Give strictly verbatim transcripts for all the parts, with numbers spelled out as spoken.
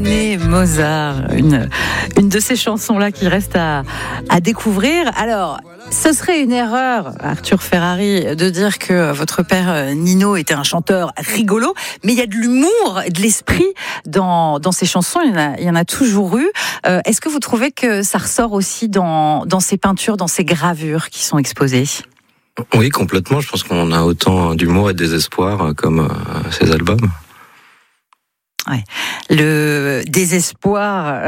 René Mozart, une, une de ces chansons-là qui reste à, à découvrir. Alors, ce serait une erreur, Arthur Ferrari, de dire que votre père Nino était un chanteur rigolo, mais il y a de l'humour, de l'esprit dans, dans ces chansons, il y en a, il y en a toujours eu. Euh, est-ce que vous trouvez que ça ressort aussi dans, dans ces peintures, dans ces gravures qui sont exposées ? Oui, complètement. Je pense qu'on a autant d'humour et de désespoir comme euh, ces albums. Ouais. Le désespoir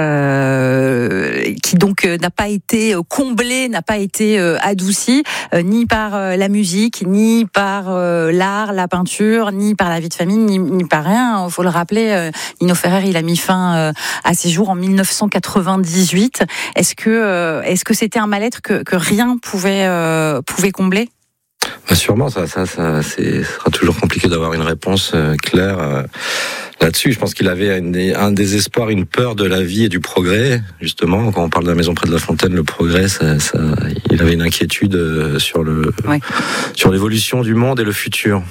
euh, qui donc euh, n'a pas été comblé, n'a pas été euh, adouci, euh, ni par euh, la musique, ni par euh, l'art, la peinture, ni par la vie de famille, ni, ni par rien. Il faut le rappeler, euh, Nino Ferrer, il a mis fin euh, à ses jours en dix-neuf cent quatre-vingt-dix-huit. Est-ce que euh, est-ce que c'était un mal-être que, que rien pouvait euh, pouvait combler ? Bah sûrement, ça, ça, ça, c'est, ça sera toujours compliqué d'avoir une réponse euh, claire euh, là-dessus. Je pense qu'il avait une, un désespoir, une peur de la vie et du progrès. Justement, quand on parle de la maison près de La Fontaine, le progrès, ça, ça, il avait une inquiétude euh, sur le, oui. sur l'évolution du monde et le futur.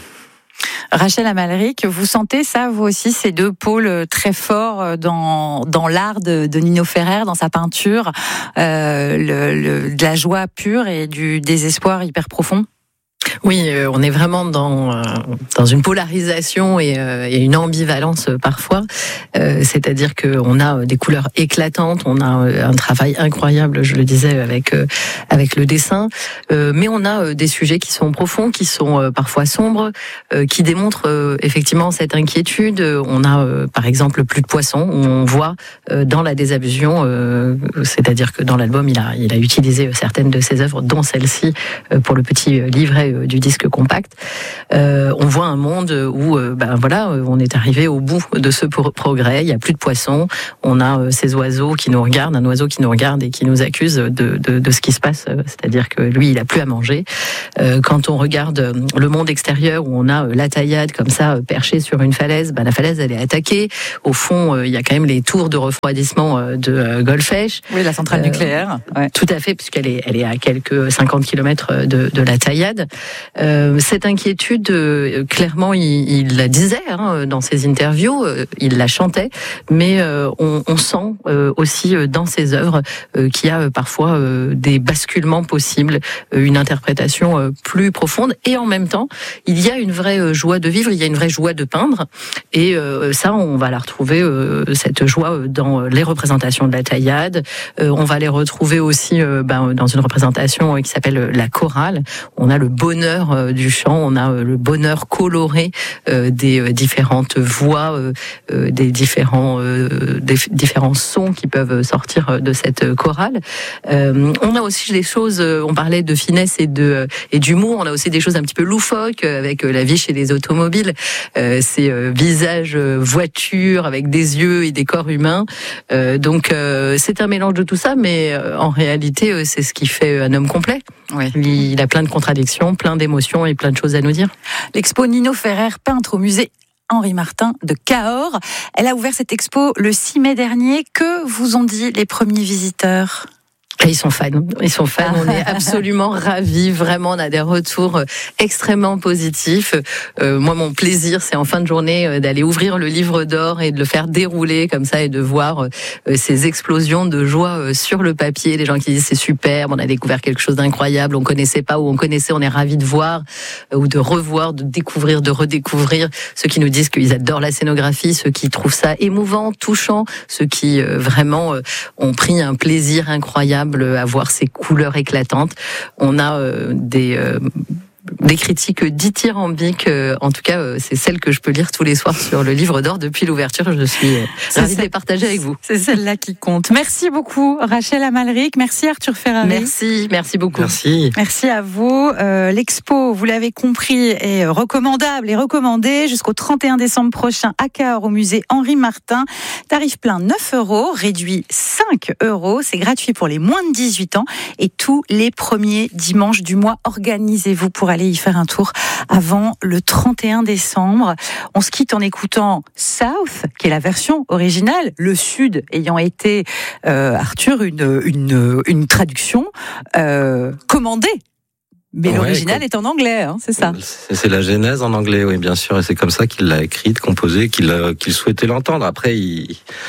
Rachel Amalric, vous sentez ça, vous aussi, ces deux pôles très forts dans, dans l'art de, de Nino Ferrer, dans sa peinture, euh, le, le, de la joie pure et du désespoir hyper profond ? Oui, euh, on est vraiment dans euh, dans une polarisation et, euh, et une ambivalence euh, parfois. Euh, c'est-à-dire que on a des couleurs éclatantes, on a euh, un travail incroyable, je le disais, avec euh, avec le dessin, euh, mais on a euh, des sujets qui sont profonds, qui sont euh, parfois sombres, euh, qui démontrent euh, effectivement cette inquiétude. On a euh, par exemple Plus de poissons, où on voit euh, dans la désabustion, euh, c'est-à-dire que dans l'album, il a il a utilisé certaines de ses œuvres, dont celle-ci, euh, pour le petit livret du disque compact. Euh, on voit un monde où, euh, ben voilà, on est arrivé au bout de ce pro- progrès. Il y a plus de poissons. On a euh, ces oiseaux qui nous regardent, un oiseau qui nous regarde et qui nous accuse de, de, de ce qui se passe. C'est-à-dire que lui, il a plus à manger. Euh, quand on regarde le monde extérieur où on a la taillade comme ça perchée sur une falaise, ben la falaise elle est attaquée. Au fond, euh, il y a quand même les tours de refroidissement de euh, Golfech. Oui, la centrale euh, nucléaire. Ouais. Tout à fait, puisqu'elle est, elle est à quelques cinquante kilomètres de, de la taillade. Euh, cette inquiétude, euh, clairement, il, il la disait hein, dans ses interviews, euh, il la chantait, mais euh, on, on sent euh, aussi euh, dans ses œuvres euh, qu'il y a euh, parfois euh, des basculements possibles, euh, une interprétation euh, plus profonde, et en même temps, il y a une vraie euh, joie de vivre, il y a une vraie joie de peindre, et euh, ça, on va la retrouver, euh, cette joie, dans les représentations de la taillade. Euh, on va les retrouver aussi euh, ben, dans une représentation qui s'appelle la chorale. On a le bonheur du chant, on a le bonheur coloré euh, des différentes voix, euh, des différents euh, des différents sons qui peuvent sortir de cette chorale. Euh, on a aussi des choses, on parlait de finesse et de et d'humour, on a aussi des choses un petit peu loufoques avec la vie chez les automobiles, euh, ces euh, visages voitures avec des yeux et des corps humains. Euh, donc euh, c'est un mélange de tout ça, mais euh, en réalité euh, c'est ce qui fait un homme complet. Oui. Il a plein de contradictions, plein d'émotions et plein de choses à nous dire. L'expo Nino Ferrer, peintre au musée Henri Martin de Cahors. Elle a ouvert cette expo le six mai dernier. Que vous ont dit les premiers visiteurs ? Ils sont fans, ils sont fans, on est absolument ravis, vraiment, on a des retours extrêmement positifs. Euh, moi, mon plaisir, c'est en fin de journée d'aller ouvrir le livre d'or et de le faire dérouler comme ça et de voir euh, ces explosions de joie sur le papier, les gens qui disent c'est superbe, on a découvert quelque chose d'incroyable, on connaissait pas ou on connaissait, on est ravis de voir euh, ou de revoir, de découvrir, de redécouvrir. Ceux qui nous disent qu'ils adorent la scénographie, ceux qui trouvent ça émouvant, touchant, ceux qui euh, vraiment euh, ont pris un plaisir incroyable à voir ces couleurs éclatantes. On a euh, des euh, des critiques dithyrambiques, euh, en tout cas euh, c'est celle que je peux lire tous les soirs sur le livre d'or depuis l'ouverture. Je suis euh, ravie de les partager avec vous. C'est celle-là qui compte. Merci beaucoup Rachel Amalric, merci Arthur Ferrari. Merci, merci beaucoup. Merci. Merci à vous. Euh, l'expo, vous l'avez compris, est recommandable et recommandée jusqu'au trente et un décembre prochain à Cahors au musée Henri Martin. Tarif plein neuf euros, réduit cinq euros. C'est gratuit pour les moins de dix-huit ans et tous les premiers dimanches du mois. Organisez-vous pour aller y faire un tour avant le trente et un décembre. On se quitte en écoutant South, qui est la version originale, le Sud ayant été, euh, Arthur, une, une, une traduction euh, commandée. Mais ouais, l'original comme... est en anglais, hein, c'est ça. C'est, c'est la genèse en anglais, oui, bien sûr, et c'est comme ça qu'il l'a écrite, composée, qu'il, qu'il souhaitait l'entendre. Après, il...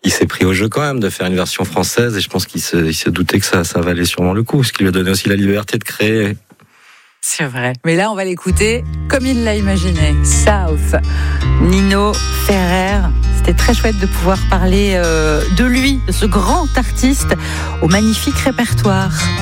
il s'est pris au jeu quand même de faire une version française, et je pense qu'il se, il se doutait que ça, ça valait sûrement le coup, ce qui lui a donné aussi la liberté de créer. C'est vrai. Mais là, on va l'écouter comme il l'a imaginé. South, Nino Ferrer. C'était très chouette de pouvoir parler euh, de lui, de ce grand artiste, au magnifique répertoire.